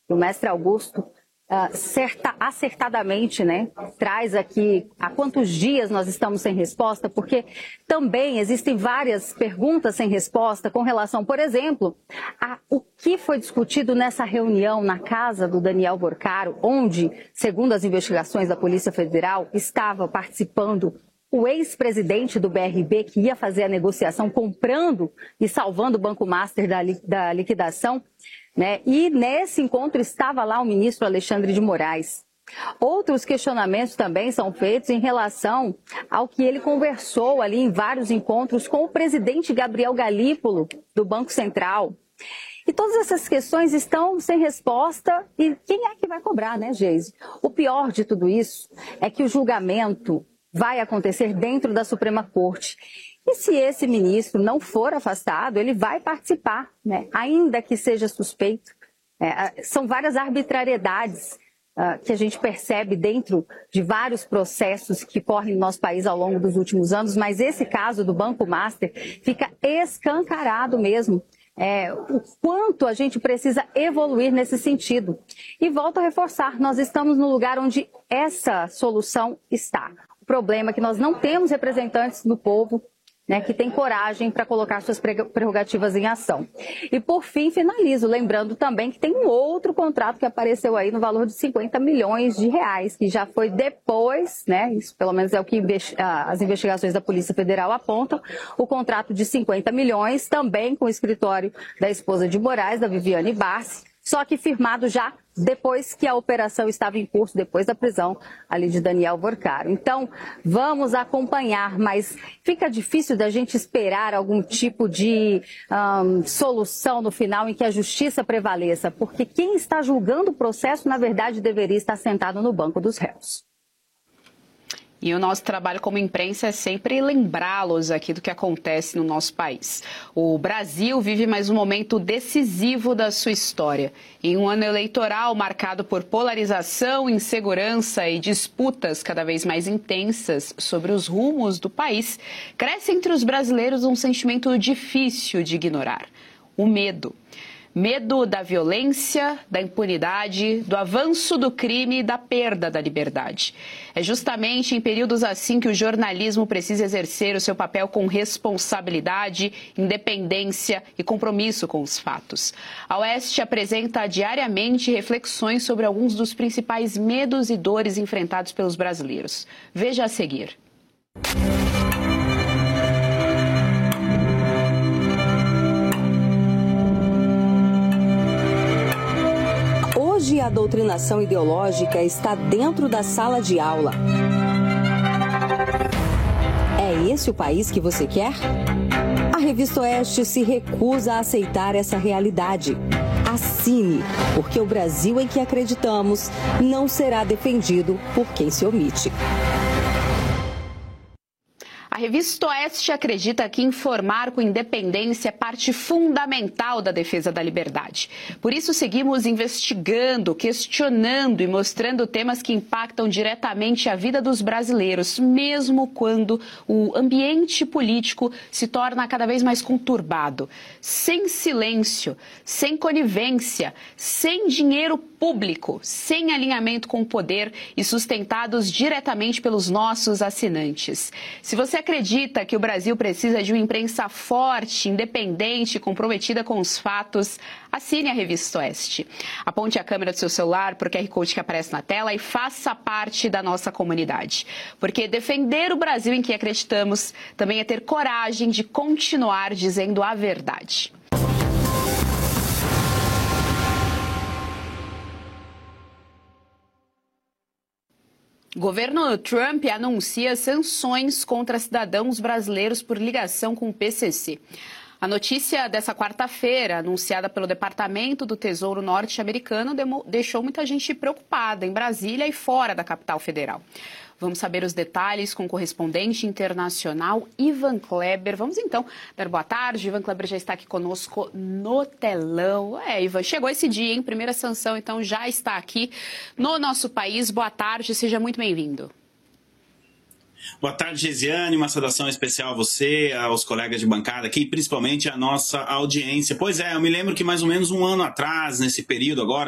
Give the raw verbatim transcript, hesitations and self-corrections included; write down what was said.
o mestre Augusto uh, certa, acertadamente, né, traz aqui há quantos dias nós estamos sem resposta, porque também existem várias perguntas sem resposta com relação, por exemplo, a o que foi discutido nessa reunião na casa do Daniel Borcaro, onde, segundo as investigações da Polícia Federal, estava participando o ex-presidente do B R B, que ia fazer a negociação comprando e salvando o Banco Master da, li, da liquidação, né? E nesse encontro estava lá o ministro Alexandre de Moraes. Outros questionamentos também são feitos em relação ao que ele conversou ali em vários encontros com o presidente Gabriel Galípolo, do Banco Central. E todas essas questões estão sem resposta. E quem é que vai cobrar, né, Geise? O pior de tudo isso é que o julgamento vai acontecer dentro da Suprema Corte. E se esse ministro não for afastado, ele vai participar, né? Ainda que seja suspeito. É, são várias arbitrariedades uh, que a gente percebe dentro de vários processos que correm no nosso país ao longo dos últimos anos, mas esse caso do Banco Master fica escancarado mesmo. É, o quanto a gente precisa evoluir nesse sentido. E volto a reforçar, nós estamos no lugar onde essa solução está. O problema é que nós não temos representantes do povo, né, que têm coragem para colocar suas prerrogativas em ação. E, por fim, finalizo, lembrando também que tem um outro contrato que apareceu aí no valor de cinquenta milhões de reais, que já foi depois, né, isso pelo menos é o que as investigações da Polícia Federal apontam, o contrato de cinquenta milhões, também com o escritório da esposa de Moraes, da Viviane Barsi, só que firmado já depois que a operação estava em curso, depois da prisão ali de Daniel Borcaro. Então, vamos acompanhar, mas fica difícil da gente esperar algum tipo de um, solução no final em que a justiça prevaleça, porque quem está julgando o processo, na verdade, deveria estar sentado no banco dos réus. E o nosso trabalho como imprensa é sempre lembrá-los aqui do que acontece no nosso país. O Brasil vive mais um momento decisivo da sua história. Em um ano eleitoral marcado por polarização, insegurança e disputas cada vez mais intensas sobre os rumos do país, cresce entre os brasileiros um sentimento difícil de ignorar: o medo. Medo da violência, da impunidade, do avanço do crime e da perda da liberdade. É justamente em períodos assim que o jornalismo precisa exercer o seu papel com responsabilidade, independência e compromisso com os fatos. A Oeste apresenta diariamente reflexões sobre alguns dos principais medos e dores enfrentados pelos brasileiros. Veja a seguir. Hoje a doutrinação ideológica está dentro da sala de aula. É esse o país que você quer? A Revista Oeste se recusa a aceitar essa realidade. Assine, porque o Brasil em que acreditamos não será defendido por quem se omite. A Revista Oeste acredita que informar com independência é parte fundamental da defesa da liberdade. Por isso, seguimos investigando, questionando e mostrando temas que impactam diretamente a vida dos brasileiros, mesmo quando o ambiente político se torna cada vez mais conturbado. Sem silêncio, sem conivência, sem dinheiro público, sem alinhamento com o poder e sustentados diretamente pelos nossos assinantes. Se você acredita que o Brasil precisa de uma imprensa forte, independente, comprometida com os fatos, assine a Revista Oeste. Aponte a câmera do seu celular para o Q R Code que aparece na tela e faça parte da nossa comunidade. Porque defender o Brasil em que acreditamos também é ter coragem de continuar dizendo a verdade. Governo Trump anuncia sanções contra cidadãos brasileiros por ligação com o P C C. A notícia dessa quarta-feira, anunciada pelo Departamento do Tesouro norte-americano, deixou muita gente preocupada em Brasília e fora da capital federal. Vamos saber os detalhes com o correspondente internacional Ivan Kleber. Vamos então dar boa tarde. Ivan Kleber já está aqui conosco no telão. É, Ivan, chegou esse dia, hein? Primeira sanção, então, já está aqui no nosso país. Boa tarde, seja muito bem-vindo. Boa tarde, Gesiane. Uma saudação especial a você, aos colegas de bancada aqui, principalmente a nossa audiência. Pois é, eu me lembro que mais ou menos um ano atrás, nesse período agora,